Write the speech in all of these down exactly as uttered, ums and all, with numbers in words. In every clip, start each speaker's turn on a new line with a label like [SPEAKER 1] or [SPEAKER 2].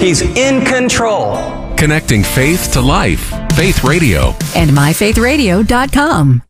[SPEAKER 1] He's in control.
[SPEAKER 2] Connecting faith to life. Faith Radio.
[SPEAKER 3] And my faith radio dot com.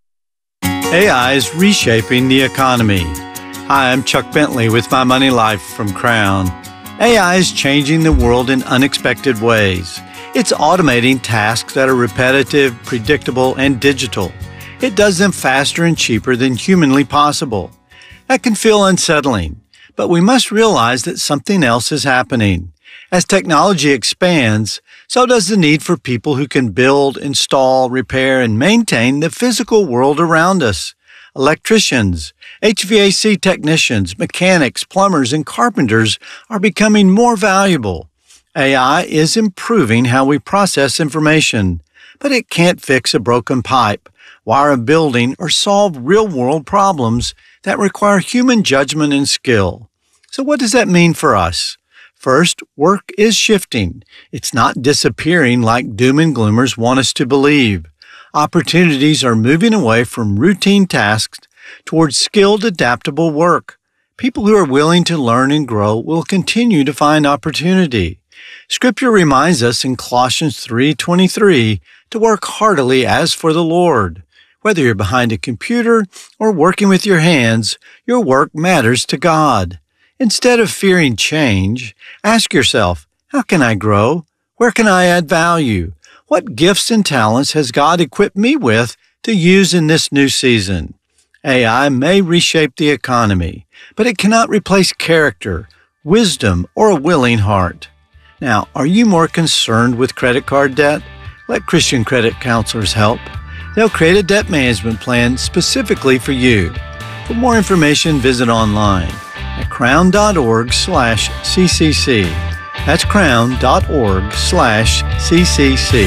[SPEAKER 4] A I is reshaping the economy. Hi, I'm Chuck Bentley with My Money Life from Crown. A I is changing the world in unexpected ways. It's automating tasks that are repetitive, predictable, and digital. It does them faster and cheaper than humanly possible. That can feel unsettling, but we must realize that something else is happening. As technology expands, so does the need for people who can build, install, repair, and maintain the physical world around us. Electricians, H V A C technicians, mechanics, plumbers, and carpenters are becoming more valuable. A I is improving how we process information, but it can't fix a broken pipe, wire a building, or solve real-world problems that require human judgment and skill. So what does that mean for us? First, work is shifting. It's not disappearing like doom and gloomers want us to believe. Opportunities are moving away from routine tasks towards skilled, adaptable work. People who are willing to learn and grow will continue to find opportunity. Scripture reminds us in Colossians three twenty-three to work heartily as for the Lord. Whether you're behind a computer or working with your hands, your work matters to God. Instead of fearing change, ask yourself, how can I grow? Where can I add value? What gifts and talents has God equipped me with to use in this new season? A I may reshape the economy, but it cannot replace character, wisdom, or a willing heart. Now, are you more concerned with credit card debt? Let Christian credit counselors help. They'll create a debt management plan specifically for you. For more information, visit online at crown.org slash ccc. That's crown.org slash ccc.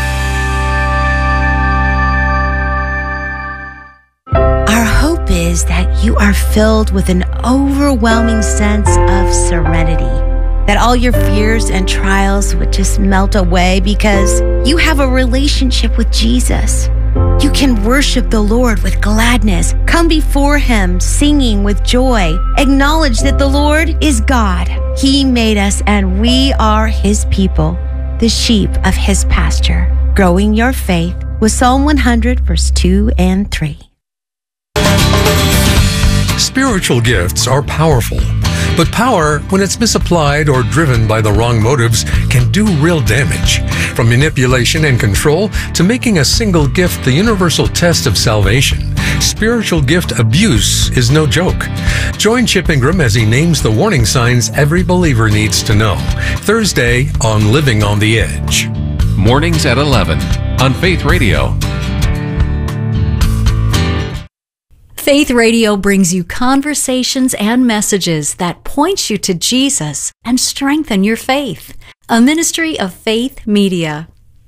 [SPEAKER 5] Our hope is that you are filled with an overwhelming sense of serenity, that all your fears and trials would just melt away because you have a relationship with Jesus. You can worship the Lord with gladness, come before Him singing with joy, acknowledge that the Lord is God. He made us and we are His people, the sheep of His pasture. Growing your faith with Psalm one hundred, verse two and three.
[SPEAKER 2] Spiritual gifts are powerful, but power, when it's misapplied or driven by the wrong motives, can do real damage. From manipulation and control to making a single gift the universal test of salvation, spiritual gift abuse is no joke. Join Chip Ingram as he names the warning signs every believer needs to know. Thursday on Living on the Edge.
[SPEAKER 6] Mornings at eleven on Faith Radio.
[SPEAKER 3] Faith Radio brings you conversations and messages that point you to Jesus and strengthen your faith. A ministry of Faith Media.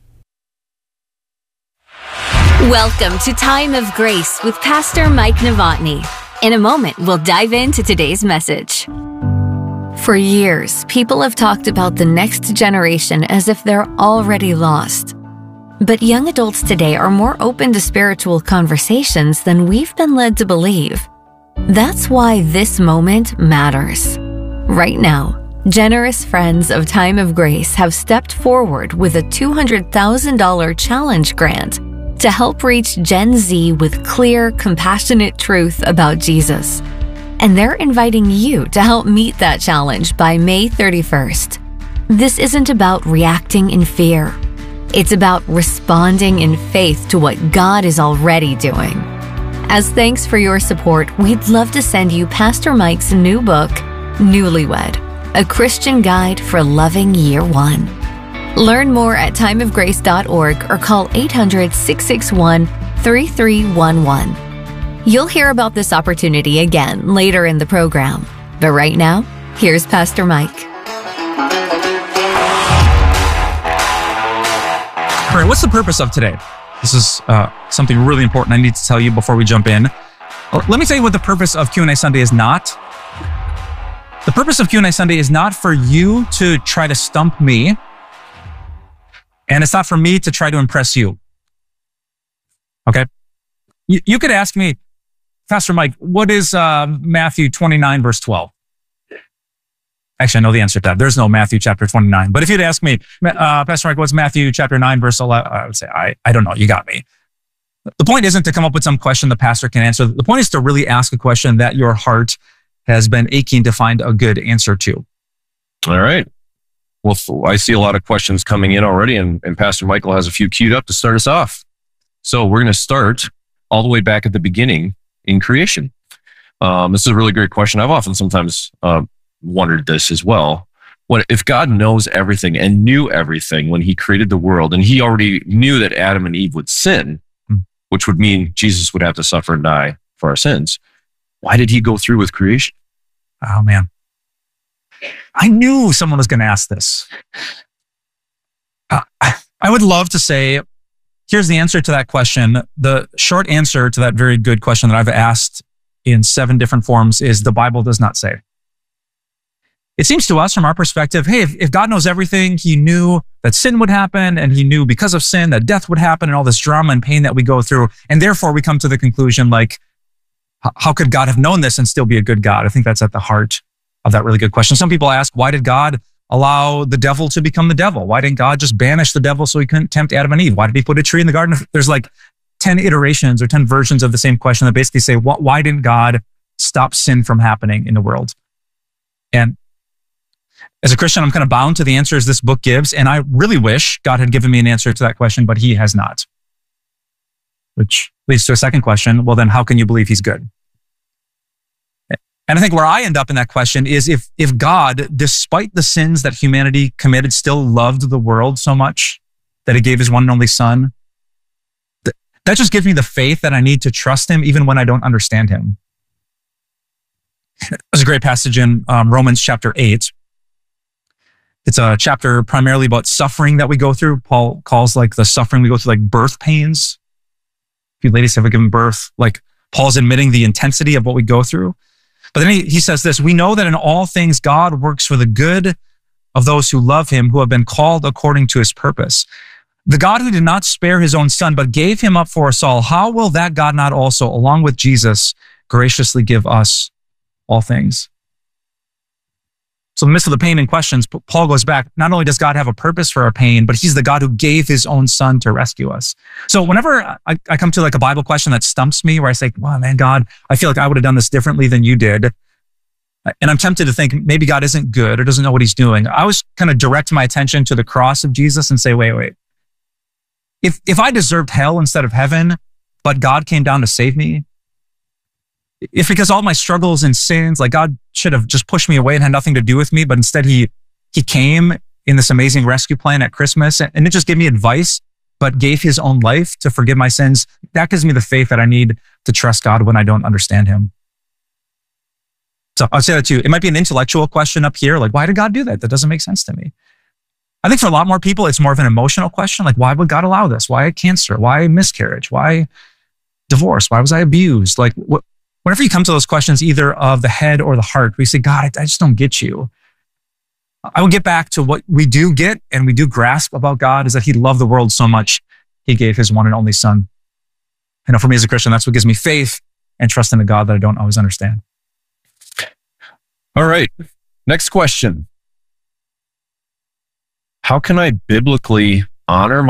[SPEAKER 7] Welcome to Time of Grace with Pastor Mike Novotny. In a moment, we'll dive into today's message. For years, people have talked about the next generation as if they're already lost. But young adults today are more open to spiritual conversations than we've been led to believe. That's why this moment matters. Right now, generous friends of Time of Grace have stepped forward with a two hundred thousand dollars challenge grant to help reach Gen Z with clear, compassionate truth about Jesus. And they're inviting you to help meet that challenge by May thirty-first. This isn't about reacting in fear. It's about responding in faith to what God is already doing. As thanks for your support, we'd love to send you Pastor Mike's new book, Newlywed, a Christian guide for loving year one. Learn more at time of grace dot org or call eight hundred, six six one, three three one one. You'll hear about this opportunity again later in the program. But right now, here's Pastor Mike.
[SPEAKER 8] All right, what's the purpose of today? This is uh, something really important I need to tell you before we jump in. Let me tell you what the purpose of Q and A Sunday is not. The purpose of Q and A Sunday is not for you to try to stump me, and it's not for me to try to impress you. Okay? You, you could ask me, Pastor Mike, what is uh, Matthew twenty-nine, verse twelve? Actually, I know the answer to that. There's no Matthew chapter twenty-nine. But if you'd ask me, uh, Pastor Mike, what's Matthew chapter nine, verse eleven? I would say, I, I don't know. You got me. The point isn't to come up with some question the pastor can answer. The point is to really ask a question that your heart has been aching to find a good answer to.
[SPEAKER 1] All right. Well, I see a lot of questions coming in already, and, and Pastor Michael has a few queued up to start us off. So we're going to start all the way back at the beginning in creation. Um, this is a really great question. I've often sometimes uh, wondered this as well. What if God knows everything and knew everything when he created the world, and he already knew that Adam and Eve would sin, hmm. which would mean Jesus would have to suffer and die for our sins? Why did he go through with creation?
[SPEAKER 8] Oh, man. I knew someone was going to ask this. Uh, I would love to say, here's the answer to that question. The short answer to that very good question that I've asked in seven different forms is the Bible does not say. It seems to us from our perspective, hey, if, if God knows everything, he knew that sin would happen, and he knew because of sin that death would happen and all this drama and pain that we go through. And therefore we come to the conclusion like, how could God have known this and still be a good God? I think that's at the heart of that really good question. Some people ask, why did God allow the devil to become the devil? Why didn't God just banish the devil so he couldn't tempt Adam and Eve? Why did he put a tree in the garden? There's like ten iterations or ten versions of the same question that basically say, why didn't God stop sin from happening in the world? And as a Christian, I'm kind of bound to the answers this book gives, and I really wish God had given me an answer to that question, but he has not. Which leads to a second question. Well, then how can you believe he's good? And I think where I end up in that question is if, if God, despite the sins that humanity committed, still loved the world so much that he gave his one and only son, th- that just gives me the faith that I need to trust him even when I don't understand him. There's a great passage in um, Romans chapter eight. It's a chapter primarily about suffering that we go through. Paul calls like the suffering we go through like birth pains. If you ladies have given birth, like Paul's admitting the intensity of what we go through. But then he, he says this, we know that in all things God works for the good of those who love him, who have been called according to his purpose. The God who did not spare his own son, but gave him up for us all, how will that God not also, along with Jesus, graciously give us all things? So in the midst of the pain and questions, Paul goes back, not only does God have a purpose for our pain, but he's the God who gave his own son to rescue us. So whenever I, I come to like a Bible question that stumps me, where I say, wow, man, God, I feel like I would have done this differently than you did. And I'm tempted to think maybe God isn't good or doesn't know what he's doing. I always kind of direct my attention to the cross of Jesus and say, wait, wait. If, if I deserved hell instead of heaven, but God came down to save me, if because all my struggles and sins, like God should have just pushed me away and had nothing to do with me, but instead he he came in this amazing rescue plan at Christmas and, and it just gave me advice, but gave his own life to forgive my sins. That gives me the faith that I need to trust God when I don't understand him. So I'll say that too. It might be an intellectual question up here, like why did God do that? That doesn't make sense to me. I think for a lot more people, it's more of an emotional question, like why would God allow this? Why cancer? Why miscarriage? Why divorce? Why was I abused? Like what? Whenever you come to those questions, either of the head or the heart, we say, God, I, I just don't get you. I will get back to what we do get and we do grasp about God is that he loved the world so much, he gave his one and only son. I know for me as a Christian, that's what gives me faith and trust in a God that I don't always understand.
[SPEAKER 1] All right. Next question. How can I biblically honor my